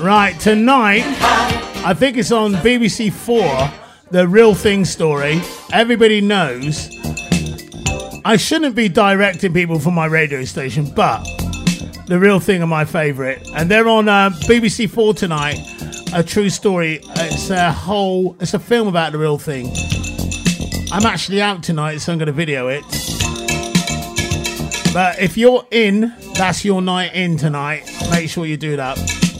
Right, tonight, I think it's on BBC 4, The Real Thing story. Everybody knows I shouldn't be directing people from my radio station, but The Real Thing are my favourite. And they're on BBC 4 tonight, a true story. It's a film about The Real Thing. I'm actually out tonight, so I'm going to video it. But if you're in, that's your night in tonight. Make sure you do that.